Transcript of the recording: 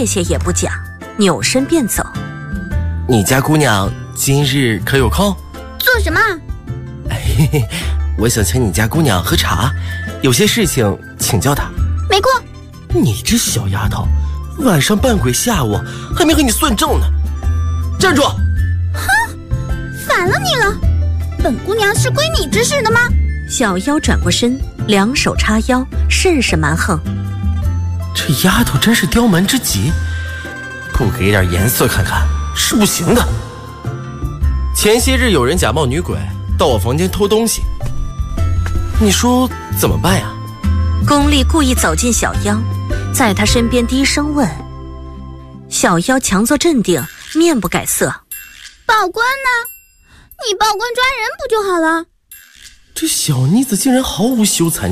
谢谢也不讲，扭身便走。 你家姑娘今日可有空？ 做什么？ 嘿嘿，我想请你家姑娘喝茶，有些事情请教她。 没空。 你这小丫头，晚上扮鬼吓我，还没和你算账呢。站住！ 哼，反了你了！本姑娘是归你之事的吗？ 小妖转过身，两手叉腰，甚是蛮横。 这丫头真是刁蛮之极，不给点颜色看看是不行的。前些日有人假冒女鬼到我房间偷东西，你说怎么办呀？ 巩俐故意走近小妖，在他身边低声问。小妖强作镇定，面不改色。 报官呢？你报官抓人不就好了？ 这小妮子竟然毫无羞惭